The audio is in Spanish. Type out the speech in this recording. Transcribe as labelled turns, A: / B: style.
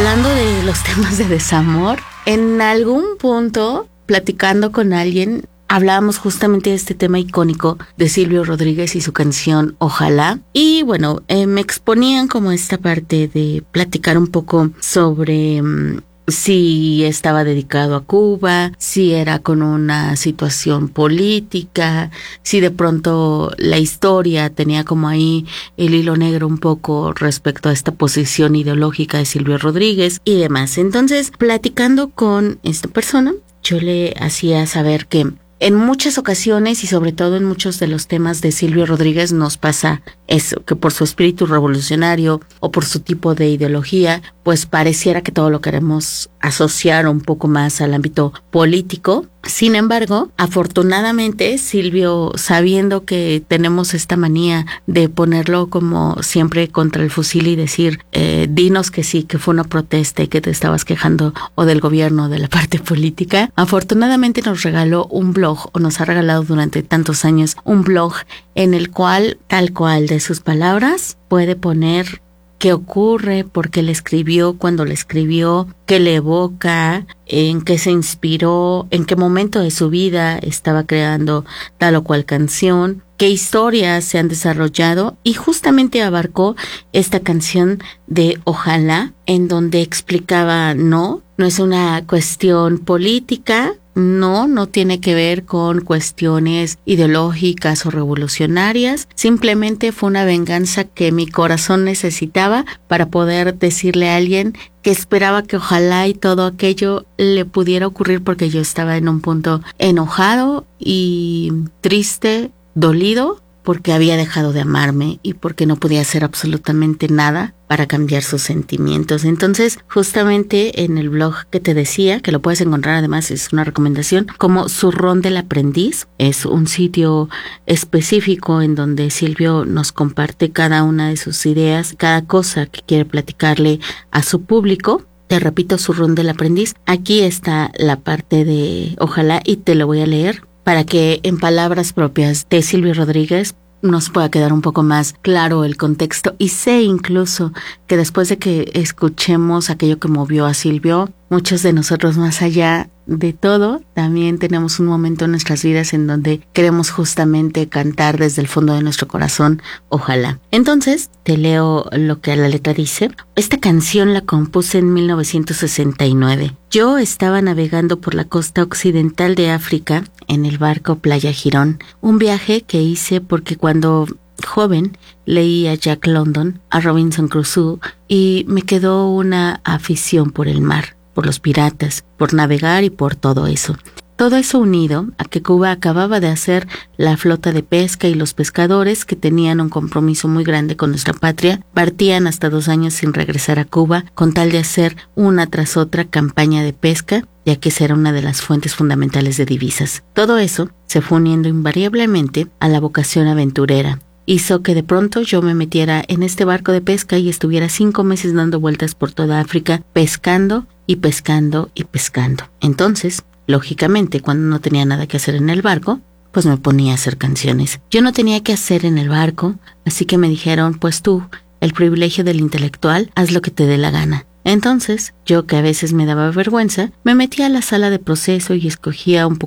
A: hablando de los temas de desamor, en algún punto, platicando con alguien, hablábamos justamente de este tema icónico de Silvio Rodríguez y su canción Ojalá. Y bueno, me exponían como esta parte de platicar un poco sobre si estaba dedicado a Cuba, si era con una situación política, si de pronto la historia tenía como ahí el hilo negro un poco respecto a esta posición ideológica de Silvio Rodríguez y demás. Entonces, platicando con esta persona, yo le hacía saber que en muchas ocasiones y sobre todo en muchos de los temas de Silvio Rodríguez nos pasa eso, que por su espíritu revolucionario o por su tipo de ideología, pues pareciera que todo lo queremos asociar un poco más al ámbito político. Sin embargo, afortunadamente Silvio, sabiendo que tenemos esta manía de ponerlo como siempre contra el fusil y decir, dinos que sí, que fue una protesta y que te estabas quejando o del gobierno o de la parte política, afortunadamente nos regaló un blog, o nos ha regalado durante tantos años un blog en el cual, tal cual de sus palabras, puede poner qué ocurre, por qué le escribió, cuándo le escribió, qué le evoca, en qué se inspiró, en qué momento de su vida estaba creando tal o cual canción, qué historias se han desarrollado, y justamente abarcó esta canción de Ojalá, en donde explicaba no es una cuestión política, no tiene que ver con cuestiones ideológicas o revolucionarias, simplemente fue una venganza que mi corazón necesitaba para poder decirle a alguien que esperaba que ojalá y todo aquello le pudiera ocurrir, porque yo estaba en un punto enojado y triste, dolido, porque había dejado de amarme y porque no podía hacer absolutamente nada para cambiar sus sentimientos. Entonces, justamente en el blog que te decía, que lo puedes encontrar, además es una recomendación, como Zurrón del Aprendiz, es un sitio específico en donde Silvio nos comparte cada una de sus ideas, cada cosa que quiere platicarle a su público. Te repito, Zurrón del Aprendiz. Aquí está la parte de Ojalá y te lo voy a leer para que en palabras propias de Silvio Rodríguez nos pueda quedar un poco más claro el contexto. Y sé incluso que después de que escuchemos aquello que movió a Silvio, muchos de nosotros, más allá de todo, también tenemos un momento en nuestras vidas en donde queremos justamente cantar desde el fondo de nuestro corazón, ojalá. Entonces, te leo lo que la letra dice. Esta canción la compuse en 1969. Yo estaba navegando por la costa occidental de África en el barco Playa Girón, un viaje que hice porque cuando joven leí a Jack London, a Robinson Crusoe, y me quedó una afición por el mar, por los piratas, por navegar y por todo eso. Todo eso unido a que Cuba acababa de hacer la flota de pesca y los pescadores, que tenían un compromiso muy grande con nuestra patria, partían hasta 2 años sin regresar a Cuba con tal de hacer una tras otra campaña de pesca, ya que esa era una de las fuentes fundamentales de divisas. Todo eso se fue uniendo invariablemente a la vocación aventurera. Hizo que de pronto yo me metiera en este barco de pesca y estuviera 5 meses dando vueltas por toda África, pescando y pescando y pescando. Entonces, lógicamente, cuando no tenía nada que hacer en el barco, pues me ponía a hacer canciones. Yo no tenía que hacer en el barco, así que me dijeron, pues tú, el privilegio del intelectual, haz lo que te dé la gana. Entonces, yo, que a veces me daba vergüenza, me metía a la sala de proceso y escogía un